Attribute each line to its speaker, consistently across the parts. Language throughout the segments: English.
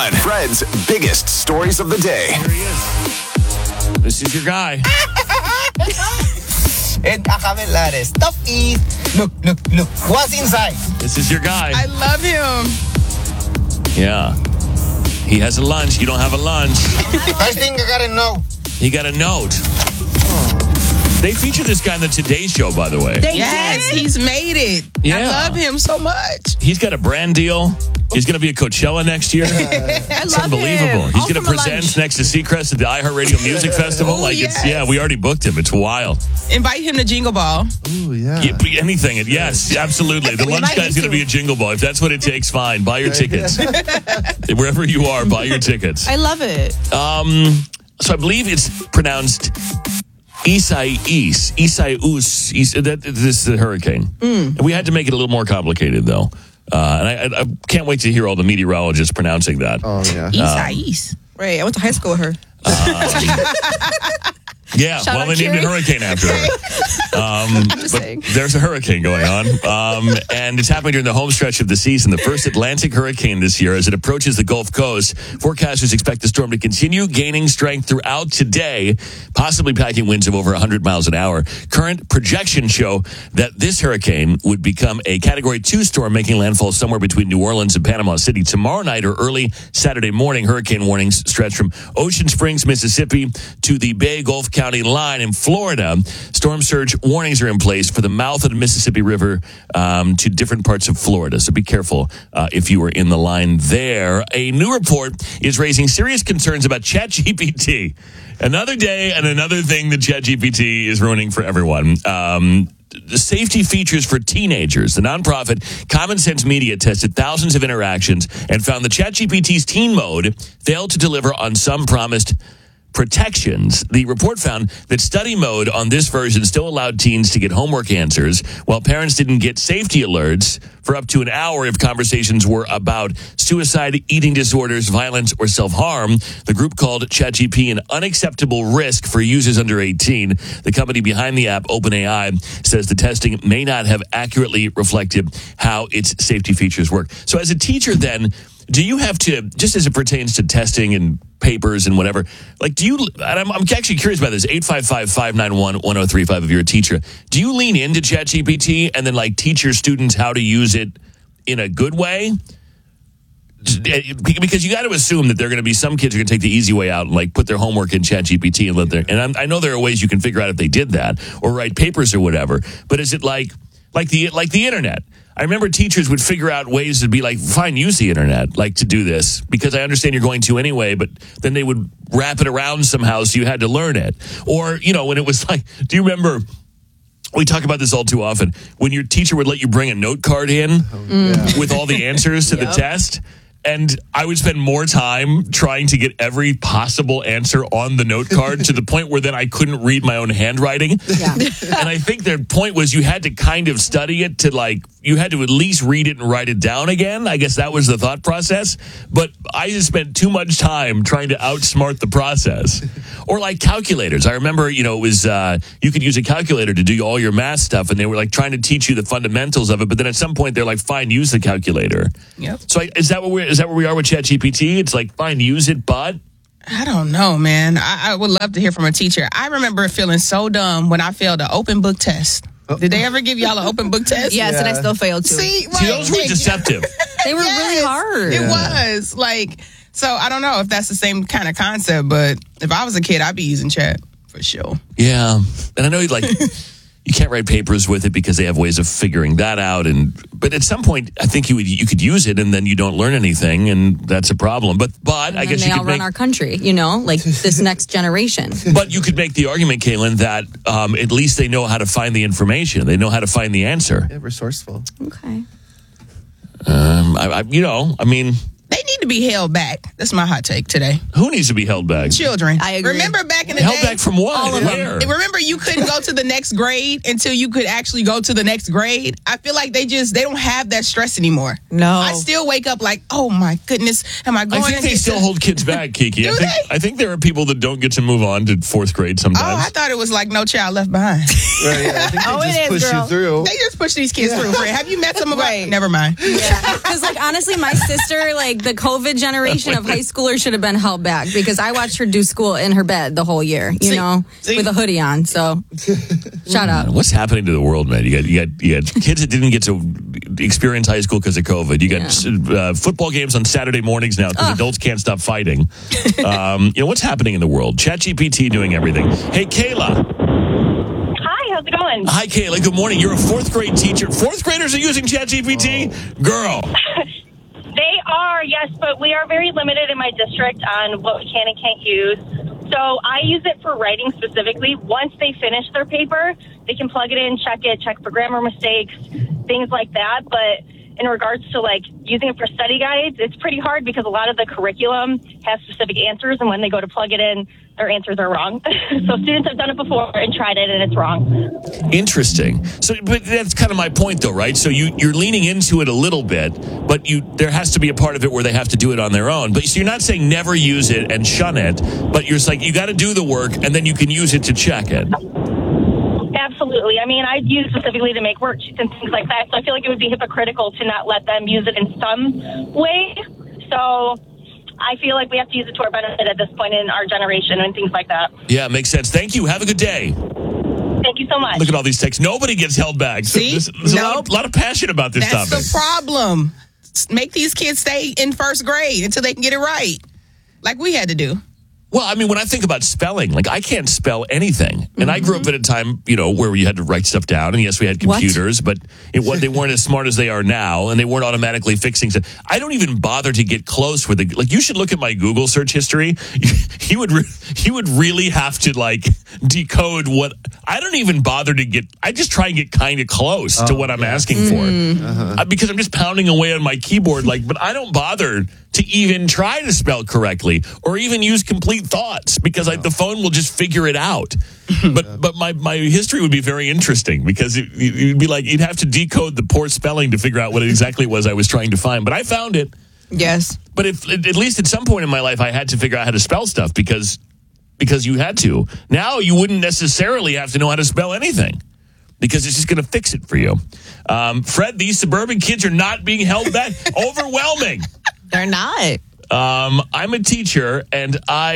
Speaker 1: 941. Fred's biggest stories of the day.
Speaker 2: Here he is. This is your guy.
Speaker 3: And Akabelare, stuffy. Look. What's inside?
Speaker 2: This is your guy.
Speaker 4: I love him.
Speaker 2: Yeah. He has a lunch. You don't have a lunch.
Speaker 3: First thing I gotta know.
Speaker 2: He got a note. They featured this guy on the Today Show, by the way.
Speaker 4: Yes, he's made it.
Speaker 2: Yeah.
Speaker 4: I love him so much.
Speaker 2: He's got a brand deal. He's going to be at Coachella next year. It's unbelievable. He's going to present next to Seacrest at the iHeartRadio Music Festival. We already booked him. It's wild.
Speaker 4: Invite him to Jingle Ball.
Speaker 5: Ooh, yeah.
Speaker 2: Anything. Yes, absolutely. The lunch guy's going to be a Jingle Ball. If that's what it takes, fine. Buy your tickets. Wherever you are, buy your tickets.
Speaker 6: I love it.
Speaker 2: So I believe it's pronounced Isaias. This is the hurricane. And we had to make it a little more complicated, though. And I can't wait to hear all the meteorologists pronouncing that.
Speaker 5: Oh, yeah.
Speaker 4: Isaias.
Speaker 6: Right, I went to high school with her.
Speaker 2: Yeah, well, they named a hurricane after her. But there's a hurricane going on. And it's happening during the home stretch of the season. The first Atlantic hurricane this year as it approaches the Gulf Coast. Forecasters expect the storm to continue gaining strength throughout today, possibly packing winds of over 100 miles an hour. Current projections show that this hurricane would become a Category 2 storm, making landfall somewhere between New Orleans and Panama City tomorrow night or early Saturday morning. Hurricane warnings stretch from Ocean Springs, Mississippi to the Bay Gulf County line in Florida. Storm surge warnings are in place for the mouth of the Mississippi River to different parts of Florida. So be careful if you are in the line there. A new report is raising serious concerns about ChatGPT. Another day and another thing that ChatGPT is ruining for everyone. The safety features for teenagers. The nonprofit Common Sense Media tested thousands of interactions and found that ChatGPT's teen mode failed to deliver on some promised protections. The report found that study mode on this version still allowed teens to get homework answers, while parents didn't get safety alerts for up to an hour if conversations were about suicide, eating disorders, violence, or self-harm. The group called ChatGPT an unacceptable risk for users under 18. The company behind the app, OpenAI, says the testing may not have accurately reflected how its safety features work. So as a teacher then, do you have to, just as it pertains to testing and papers and whatever, like do you, and I'm actually curious about this, 855-591-1035 if you're a teacher, do you lean into ChatGPT and then like teach your students how to use it in a good way? Because you got to assume that there are going to be some kids who are going to take the easy way out and like put their homework in ChatGPT and let their, and I know there are ways you can figure out if they did that or write papers or whatever, but is it like the internet? I remember teachers would figure out ways to be like, fine, use the internet, like to do this, because I understand you're going to anyway, but then they would wrap it around somehow so you had to learn it. Or, you know, when it was like, do you remember, we talk about this all too often, when your teacher would let you bring a note card in with all the answers to the test? And I would spend more time trying to get every possible answer on the note card to the point where then I couldn't read my own handwriting. Yeah. And I think their point was you had to kind of study it to like, you had to at least read it and write it down again. I guess that was the thought process. But I just spent too much time trying to outsmart the process. Or like calculators. I remember, you know, it was, you could use a calculator to do all your math stuff, and they were like trying to teach you the fundamentals of it. But then at some point they're like, fine, use the calculator. Yep. So is that where we are with ChatGPT? It's like, fine, use it, but
Speaker 4: I don't know, man. I would love to hear from a teacher. I remember feeling so dumb when I failed an open book test. Did they ever give y'all an open book test?
Speaker 6: Yes, and I still failed too.
Speaker 4: See,
Speaker 2: those were deceptive.
Speaker 6: They were really hard.
Speaker 4: It was like, so I don't know if that's the same kind of concept, but if I was a kid, I'd be using chat for sure.
Speaker 2: Yeah, and I know like you can't write papers with it because they have ways of figuring that out. But at some point, I think you could use it, and then you don't learn anything, and that's a problem. But I guess you could run
Speaker 6: our country, you know, like this next generation.
Speaker 2: But you could make the argument, Kaylin, that at least they know how to find the information. They know how to find the answer.
Speaker 5: Yeah, resourceful.
Speaker 6: Okay.
Speaker 2: I mean,
Speaker 4: they need to be held back. That's my hot take today.
Speaker 2: Who needs to be held back?
Speaker 4: Children.
Speaker 6: I agree.
Speaker 4: Remember back in the
Speaker 2: held
Speaker 4: day?
Speaker 2: Back from what?
Speaker 4: All of
Speaker 2: Where?
Speaker 4: them. Remember you couldn't go to the next grade until you could actually go to the next grade? I feel like they don't have that stress anymore.
Speaker 6: No.
Speaker 4: I still wake up like, oh my goodness, am I going?
Speaker 2: I think they still hold kids back, Kiki. I think there are people that don't get to move on to fourth grade sometimes.
Speaker 4: Oh, I thought it was like No Child Left Behind.
Speaker 5: Right, yeah, I think they just push you through.
Speaker 4: They just push these kids through. Fred. Have you met some of them? Never mind.
Speaker 6: Yeah. Because like honestly, my sister, like the COVID COVID generation of high schoolers should have been held back because I watched her do school in her bed the whole year, with a hoodie on. So, shut up.
Speaker 2: What's happening to the world, man? You got kids that didn't get to experience high school because of COVID. You got football games on Saturday mornings now because adults can't stop fighting. What's happening in the world? ChatGPT doing everything. Hey, Kayla.
Speaker 7: Hi, how's it going?
Speaker 2: Hi, Kayla. Good morning. You're a fourth grade teacher. Fourth graders are using ChatGPT? Girl.
Speaker 7: They are, yes, but we are very limited in my district on what we can and can't use. So I use it for writing specifically. Once they finish their paper, they can plug it in, check for grammar mistakes, things like that. But in regards to using it for study guides, it's pretty hard because a lot of the curriculum has specific answers, and when they go to plug it in, their answers are wrong. So students have done it before and tried it, and it's wrong.
Speaker 2: Interesting. So, but that's kind of my point, though, right? So you're leaning into it a little bit, but there has to be a part of it where they have to do it on their own. But so you're not saying never use it and shun it, but you're like you got to do the work, and then you can use it to check it.
Speaker 7: Absolutely. I mean, I use it specifically to make worksheets and things like that, so I feel like it would be hypocritical to not let them use it in some way. So I feel like we have to use it to our benefit at this point in our generation and things like that.
Speaker 2: Yeah, makes sense. Thank you. Have a good day.
Speaker 7: Thank you so much.
Speaker 2: Look at all these texts. Nobody gets held back.
Speaker 4: See?
Speaker 2: There's a lot of passion about this
Speaker 4: That's
Speaker 2: topic.
Speaker 4: the problem. Make these kids stay in first grade until they can get it right, like we had to do.
Speaker 2: Well, I mean, when I think about spelling, I can't spell anything. And I grew up at a time, where you had to write stuff down. And yes, we had computers, but they weren't as smart as they are now, and they weren't automatically fixing stuff. I don't even bother to get close with it. You should look at my Google search history. He would really have to decode what. I don't even bother to get. I just try and get kind of close to what I'm asking for, because I'm just pounding away on my keyboard. But I don't bother to even try to spell correctly or even use complete thoughts because the phone will just figure it out. But my history would be very interesting because you'd be you'd have to decode the poor spelling to figure out what exactly it was I was trying to find. But I found it.
Speaker 6: Yes.
Speaker 2: But at least at some point in my life, I had to figure out how to spell stuff because you had to. Now you wouldn't necessarily have to know how to spell anything because it's just going to fix it for you. Fred, these suburban kids are not being held back. Overwhelming.
Speaker 6: They're not.
Speaker 2: I'm a teacher, and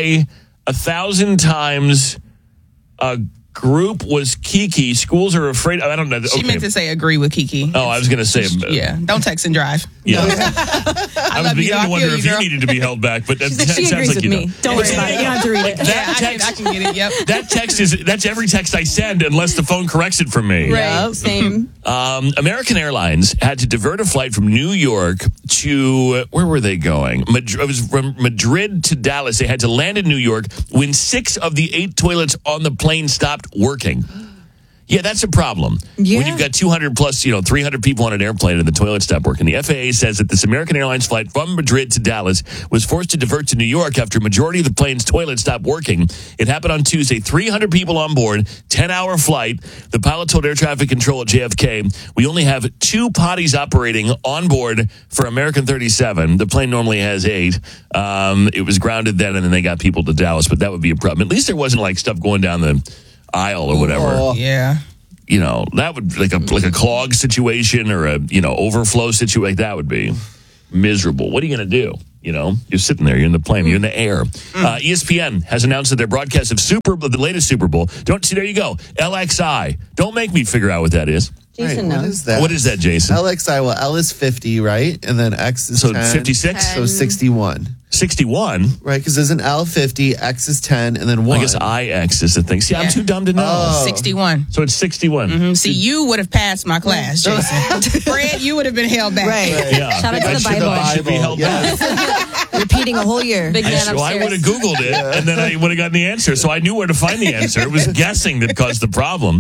Speaker 2: 1,000 times a group was Kiki. Schools are afraid. I don't know.
Speaker 4: She meant to say agree with Kiki.
Speaker 2: Oh, I was going to say.
Speaker 4: Yeah, don't text and drive.
Speaker 2: Yeah. I was beginning to wonder if you needed to be held back, but that
Speaker 6: she
Speaker 2: sounds
Speaker 6: agrees
Speaker 2: like
Speaker 6: with
Speaker 2: you
Speaker 6: me.
Speaker 2: don't.
Speaker 6: Don't worry about it. You don't have to read it.
Speaker 4: I can get it. Yep.
Speaker 2: That text that's every text I send unless the phone corrects it for me.
Speaker 6: Right. Same.
Speaker 2: American Airlines had to divert a flight from New York to where were they going? It was from Madrid to Dallas. They had to land in New York when 6 of the 8 toilets on the plane stopped working. Yeah, that's a problem.
Speaker 6: Yeah.
Speaker 2: When you've got 200 plus, 300 people on an airplane and the toilet stopped working. The FAA says that this American Airlines flight from Madrid to Dallas was forced to divert to New York after a majority of the plane's toilets stopped working. It happened on Tuesday. 300 people on board, 10-hour flight. The pilot told air traffic control at JFK, we only have 2 potties operating on board for American 37. The plane normally has 8. It was grounded then, and then they got people to Dallas, but that would be a problem. At least there wasn't stuff going down the aisle or whatever.
Speaker 4: Yeah.
Speaker 2: That would like a clog situation or a overflow situation. That would be miserable. What are you going to do? You're sitting there. You're in the plane. You're in the air. ESPN has announced that their broadcast of the latest Super Bowl. There you go. LXI. Don't make me figure out what that is.
Speaker 6: Jason knows.
Speaker 5: What is that?
Speaker 2: What is that, Jason?
Speaker 5: LXI. Well, L is 50, right? And then X is 10.
Speaker 2: 56?
Speaker 5: So 61.
Speaker 2: 61?
Speaker 5: Right, because there's an L 50, X is 10, and then 1.
Speaker 2: I guess IX is the thing. See, I'm too dumb to know.
Speaker 4: 61.
Speaker 2: So it's 61.
Speaker 4: See, you would have passed my class, Jason. Fred, you would have been held back.
Speaker 6: Right.
Speaker 2: Yeah.
Speaker 6: Shout out to the
Speaker 2: I
Speaker 6: Bible.
Speaker 2: should be held back.
Speaker 6: Repeating a whole year. Big man upstairs.
Speaker 2: I would have Googled it, and then I would have gotten the answer. So I knew where to find the answer. It was guessing that caused the problem.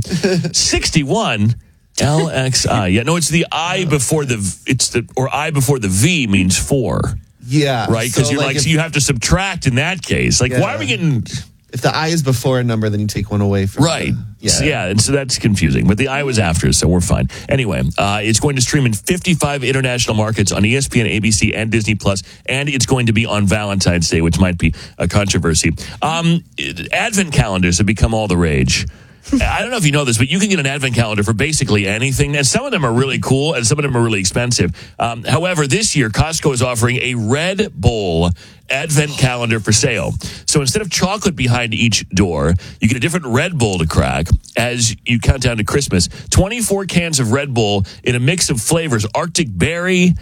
Speaker 2: 61 LXI. Yeah, no, it's the I before I before the V means 4.
Speaker 5: Yeah.
Speaker 2: Right? Because
Speaker 5: so
Speaker 2: you have to subtract in that case. Why are we getting...
Speaker 5: If the I is before a number, then you take one away from
Speaker 2: Right. And so that's confusing. But the I was after, so we're fine. Anyway, it's going to stream in 55 international markets on ESPN, ABC, and Disney+, and it's going to be on Valentine's Day, which might be a controversy. Advent calendars have become all the rage. I don't know if you know this, but you can get an advent calendar for basically anything. And some of them are really cool and some of them are really expensive. However, this year, Costco is offering a Red Bull advent calendar for sale. So instead of chocolate behind each door, you get a different Red Bull to crack as you count down to Christmas. 24 cans of Red Bull in a mix of flavors, Arctic Berry,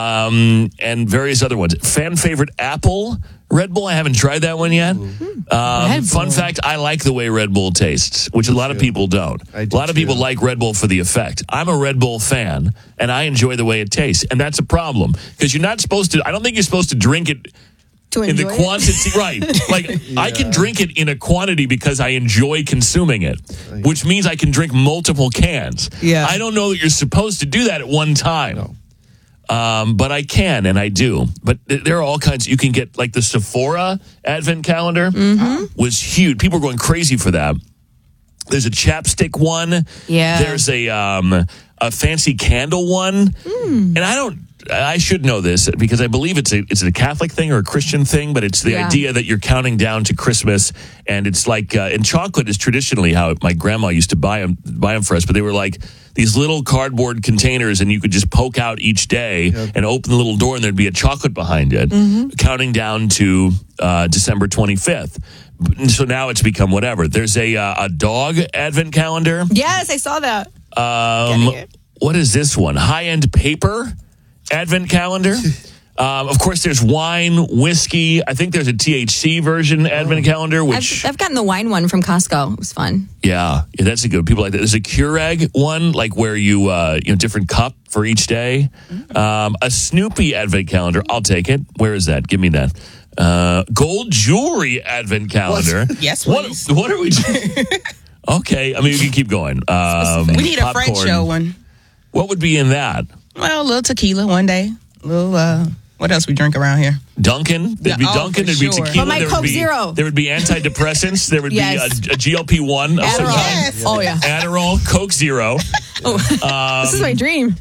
Speaker 2: and various other ones. Fan favorite apple Red Bull. I haven't tried that one yet. Fun fact, I like the way Red Bull tastes, which a lot of people don't. A lot of people like Red Bull for the effect. I'm a Red Bull fan, and I enjoy the way it tastes. And that's a problem, because you're not supposed to, I don't think you're supposed to drink it in the quantity, right? Like, I can drink it in a quantity because I enjoy consuming it, which means I can drink multiple cans.
Speaker 4: Yeah.
Speaker 2: I don't know that you're supposed to do that at one time. No. But I can, and I do. But there are all kinds. You can get, like, the Sephora advent calendar was huge. People were going crazy for that. There's a chapstick one.
Speaker 6: Yeah.
Speaker 2: There's a fancy candle one. And I should know this because I believe it's a Catholic thing or a Christian thing, but it's the idea that you're counting down to Christmas, and it's like, and chocolate is traditionally how my grandma used to buy them for us, but they were like these little cardboard containers, and you could just poke out each day and open the little door, and there'd be a chocolate behind it, counting down to December 25th. And so now it's become whatever. There's a dog advent calendar.
Speaker 6: Yes, I saw that.
Speaker 2: What is this one? High-end paper advent calendar. Of course, there's wine, whiskey. I think there's a THC version advent calendar, which
Speaker 6: I've gotten the wine one from Costco. It was fun.
Speaker 2: Yeah, that's a good. People like that. There's a Keurig one, like where you different cup for each day. A Snoopy advent calendar. I'll take it. Where is that? Give me that. Gold jewelry advent calendar.
Speaker 4: Yes, please.
Speaker 2: What are we doing? Okay, I mean, we can keep going.
Speaker 4: We need a Fred show one.
Speaker 2: What would be in that?
Speaker 4: Well, a little tequila one day. A little, what else we drink around here?
Speaker 2: Dunkin'. There'd be Dunkin'. There'd be tequila.
Speaker 6: But my Coke Zero.
Speaker 2: There would be antidepressants. There would be a GLP-1.
Speaker 6: Adderall. Yes. Oh, yeah.
Speaker 2: Adderall, Coke Zero.
Speaker 6: This is my dream.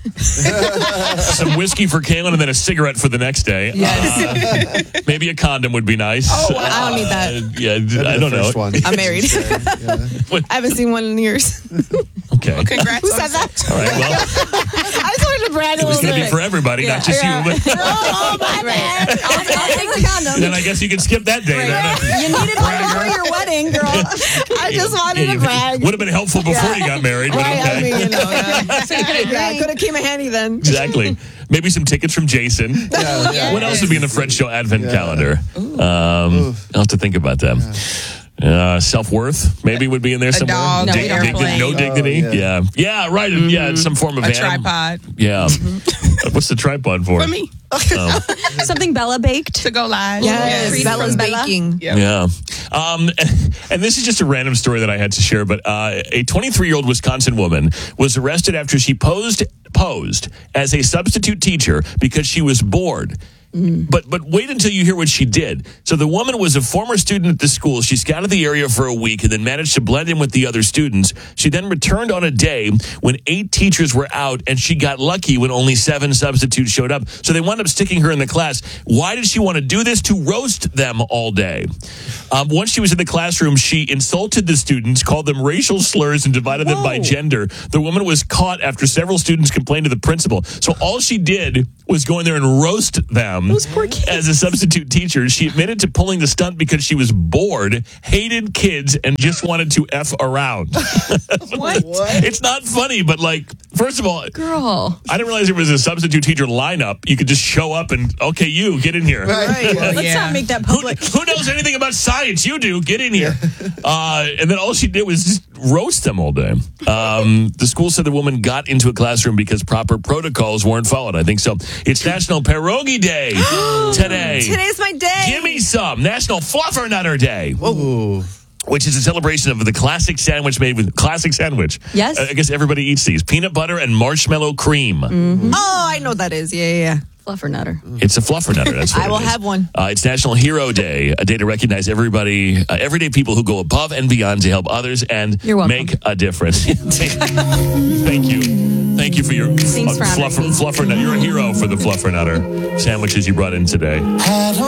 Speaker 2: Some whiskey for Kaylin and then a cigarette for the next day.
Speaker 6: Yes.
Speaker 2: Maybe a condom would be nice.
Speaker 6: Oh, I don't need that.
Speaker 2: I don't know.
Speaker 5: One.
Speaker 6: I'm married. I haven't seen one in years.
Speaker 2: Okay.
Speaker 4: Well, congrats.
Speaker 6: Who said that?
Speaker 2: All right, well.
Speaker 6: I just wanted to brag a
Speaker 2: It was
Speaker 6: little
Speaker 2: going to
Speaker 6: bit.
Speaker 2: be for everybody, not just you. But
Speaker 6: Oh, my bad. I'll take the condom.
Speaker 2: then I guess you can skip that day.
Speaker 6: You needed one before your wedding, girl. I just wanted to brag.
Speaker 2: Would have been helpful before you got married, but
Speaker 6: Right,
Speaker 2: okay.
Speaker 6: I mean, could have came in handy then.
Speaker 2: Exactly. Maybe some tickets from Jason. What else would be in the Fred Show advent calendar? I'll have to think about that. Self-worth maybe would be in there somewhere.
Speaker 4: dog, no, airplane.
Speaker 2: No dignity. Yeah, right. Yeah, some form of
Speaker 4: A tripod.
Speaker 2: Yeah. What's the tripod for?
Speaker 4: For me.
Speaker 6: Something Bella baked.
Speaker 4: To go live.
Speaker 6: Yes, Bella's
Speaker 4: Bella.
Speaker 6: baking.
Speaker 2: Yeah. And this is just a random story that I had to share, but a 23-year-old Wisconsin woman was arrested after she posed as a substitute teacher because she was bored. But wait until you hear what she did. So the woman was a former student at the school. She scouted the area for a week and then managed to blend in with the other students. She then returned on a day when 8 teachers were out, and she got lucky when only 7 substitutes showed up. So they wound up sticking her in the class. Why did she want to do this? To roast them all day. Once she was in the classroom, she insulted the students, called them racial slurs, and divided them by gender. The woman was caught after several students complained to the principal. So all she did was go in there and roast them.
Speaker 6: Those poor kids.
Speaker 2: As a substitute teacher. She admitted to pulling the stunt because she was bored, hated kids, and just wanted to F around.
Speaker 6: What?
Speaker 2: It's not funny, but like, first of all,
Speaker 6: Girl.
Speaker 2: I didn't realize there was a substitute teacher lineup. You could just show up and, okay, you, get in here.
Speaker 6: Right. Let's not make that public.
Speaker 2: Who knows anything about science? You do. Get in here. And then all she did was just roast them all day. The school said the woman got into a classroom because proper protocols weren't followed. I think so. It's National Pierogi Day today.
Speaker 6: Today's my day.
Speaker 2: Give me some. National Fluffernutter Day.
Speaker 5: Ooh.
Speaker 2: Which is a celebration of the classic sandwich made with classic sandwich.
Speaker 6: Yes.
Speaker 2: I guess everybody eats these. Peanut butter and marshmallow cream.
Speaker 6: Oh, I know what that is. Yeah. Fluffernutter.
Speaker 2: It's a fluffernutter. That's what
Speaker 6: I will
Speaker 2: it is.
Speaker 6: have one.
Speaker 2: It's National Hero Day, a day to recognize everybody, everyday people who go above and beyond to help others and
Speaker 6: You're welcome.
Speaker 2: make a difference. Thank you. Thank you for your
Speaker 6: Thanks for honoring me.
Speaker 2: fluffernutter. You're a hero for the fluffernutter sandwiches you brought in today.